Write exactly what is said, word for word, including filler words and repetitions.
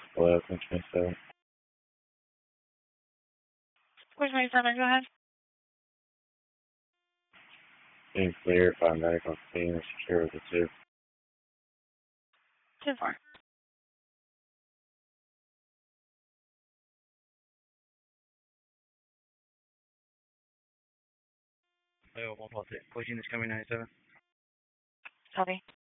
Hello, ten twenty-seven. four twenty-seven, go ahead. Being cleared by medical team, secure with the two. two four. Hello, one four six. Pushing this coming ninety-seven. Copy.